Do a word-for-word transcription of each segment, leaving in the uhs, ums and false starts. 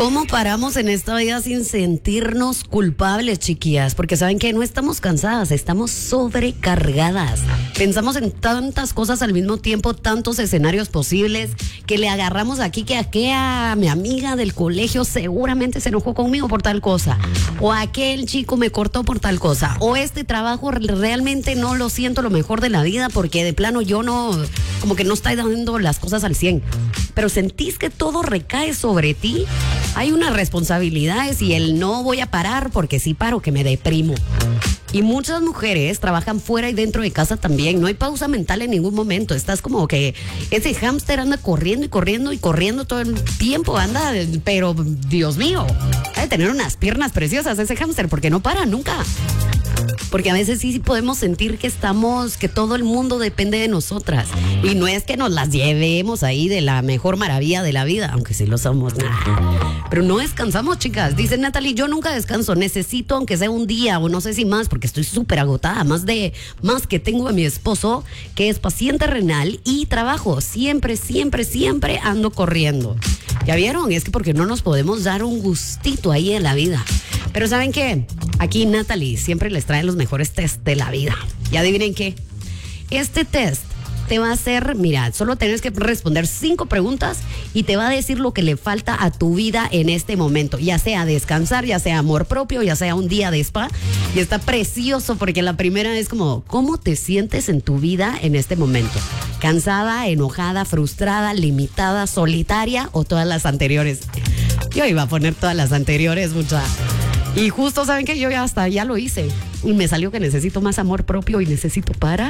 ¿Cómo paramos en esta vida sin sentirnos culpables, chiquillas? Porque saben que no estamos cansadas, estamos sobrecargadas. Pensamos en tantas cosas al mismo tiempo, tantos escenarios posibles, que le agarramos aquí que aquella mi amiga del colegio seguramente se enojó conmigo por tal cosa, o aquel chico me cortó por tal cosa, o este trabajo realmente no lo siento lo mejor de la vida porque de plano yo no, como que no estoy dando las cosas al cien. Pero sentís que todo recae sobre ti. Hay unas responsabilidades y el no voy a parar porque si paro que me deprimo. Y muchas mujeres trabajan fuera y dentro de casa también. No hay pausa mental en ningún momento. Estás como que ese hámster anda corriendo y corriendo y corriendo todo el tiempo. Anda, pero Dios mío, hay que tener unas piernas preciosas ese hámster porque no para nunca. Porque a veces sí, sí podemos sentir que estamos, que todo el mundo depende de nosotras. Y no es que nos las llevemos ahí de la mejor maravilla de la vida, aunque sí lo somos. Pero no descansamos, chicas. Dice Natalie, yo nunca descanso. Necesito, aunque sea un día o no sé si más, porque estoy súper agotada. Más de, más que tengo a mi esposo, que es paciente renal y trabajo. Siempre, siempre, siempre ando corriendo. ¿Ya vieron? Es que porque no nos podemos dar un gustito ahí en la vida. Pero ¿saben qué? Aquí Natalie siempre les trae los mejores test de la vida. Y adivinen qué. Este test te va a hacer, mira, solo tienes que responder cinco preguntas y te va a decir lo que le falta a tu vida en este momento. Ya sea descansar, ya sea amor propio, ya sea un día de spa. Y está precioso porque la primera es como, ¿cómo te sientes en tu vida en este momento? ¿Cansada, enojada, frustrada, limitada, solitaria o todas las anteriores? Yo iba a poner todas las anteriores, mucha. Y justo, ¿saben qué? Yo ya hasta ya lo hice. Y me salió que necesito más amor propio y necesito parar.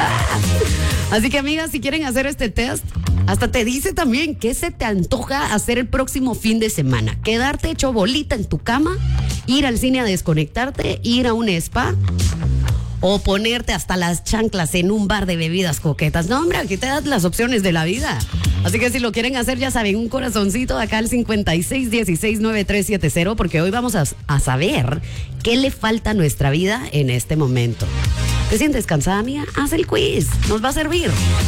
Así que, amigas, si quieren hacer este test, hasta te dice también qué se te antoja hacer el próximo fin de semana. Quedarte hecho bolita en tu cama, ir al cine a desconectarte, ir a un spa o ponerte hasta las chanclas en un bar de bebidas coquetas. No, hombre, aquí te das las opciones de la vida. Así que si lo quieren hacer, ya saben, un corazoncito acá al cincuenta y seis dieciséis noventa y tres setenta, porque hoy vamos a, a saber qué le falta a nuestra vida en este momento. ¿Te sientes cansada, mía? Haz el quiz, nos va a servir.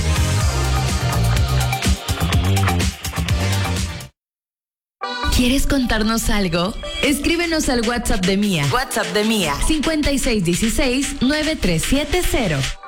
¿Quieres contarnos algo? Escríbenos al WhatsApp de Mía. WhatsApp de Mía. cincuenta y seis dieciséis noventa y tres setenta.